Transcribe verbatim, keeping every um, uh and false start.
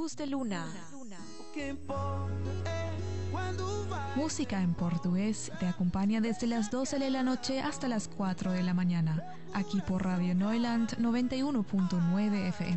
Luz de Luna. Música en portugués te acompaña desde las doce de la noche hasta las cuatro de la mañana, aquí por Radio Neuland noventa y uno punto nueve F M.